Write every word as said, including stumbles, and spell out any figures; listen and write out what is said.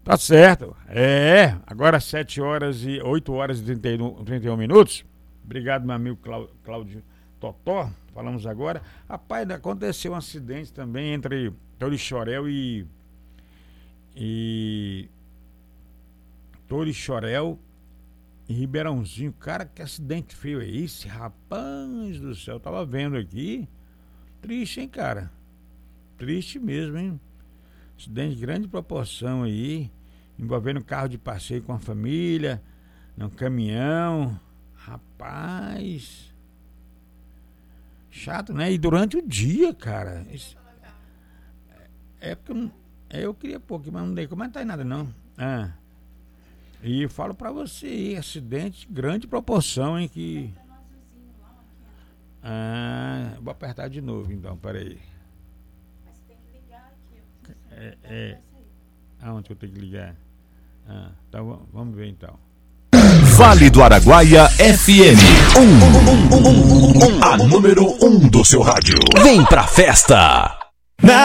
Tá certo. É, agora sete horas e oito horas e trinta e um minutos. Obrigado, meu amigo Cláudio Totó. Falamos agora. Rapaz, aconteceu um acidente também entre Torixoréu e e Torixoréu e Ribeirãozinho. Cara, que acidente feio é esse, rapaz do céu. Eu tava vendo aqui. Triste, hein, cara? Triste mesmo, hein? Acidente de grande proporção aí, envolvendo carro de passeio com a família, num caminhão. Rapaz, chato, né? E durante o dia, cara. Isso, é porque eu, não, eu queria pouco, mas não dei comentar nada, não. Ah, e eu falo pra você aí, acidente de grande proporção, hein? Que... Ah, vou apertar de novo, então, peraí. É, é. Aonde que eu tenho que ligar? Ah, então vamos ver então. Vale do Araguaia F M um, um, um, um, um, a número um do seu rádio. Vem pra festa!